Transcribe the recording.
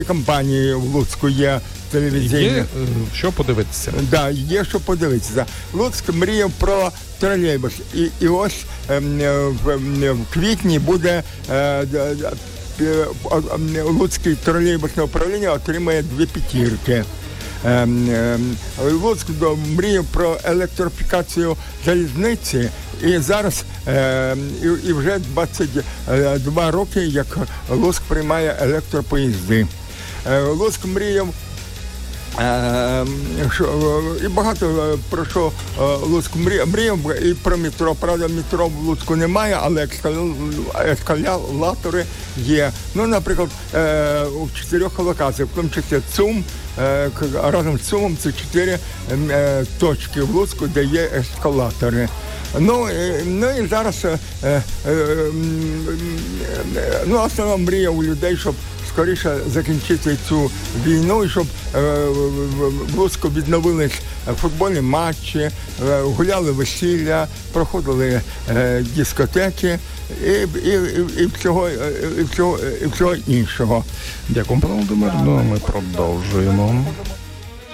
Компанії в Луцьку є телевізійні. Є що подивитися. Да, є що подивитися. Луцьк мріяв про тролейбус. І ось в квітні буде Луцьке тролейбусне управління отримає 2 п'ятірки. Луцьк мріяв про електрифікацію залізниці, і зараз і вже 22 роки, як Луцьк приймає електропоїзди. Луцьк мріяв і багато про що Луцьк мріяв, і про метро. Правда, метро в Луцьку немає, але ескалатори є. Ну, наприклад, у 4 локаціях, в тому числі ЦУМ, разом з ЦУМом це 4 точки в Луцьку, де є ескалатори. Ну і зараз основна мрія у людей, щоб скоріше закінчити цю війну, і щоб в Луцьку відновились футбольні матчі, гуляли весілля, проходили дискотеки і всього іншого. Дякую, пане Володимир. Ну, а ми продовжуємо.